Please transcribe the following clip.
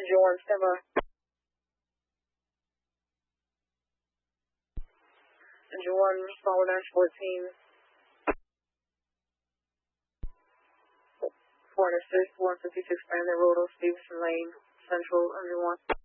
Engine 1, stand by. Engine 1, respond with dash 14. 406, 156, Bandit Road, Stevenson Lane, Central, Engine 1.